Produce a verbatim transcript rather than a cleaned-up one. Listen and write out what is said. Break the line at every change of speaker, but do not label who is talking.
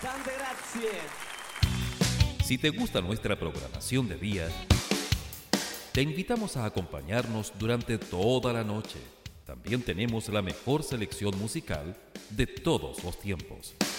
Tante grazie.
Si te gusta nuestra programación de día, te invitamos a acompañarnos durante toda la noche. También tenemos la mejor selección musical de todos los tiempos.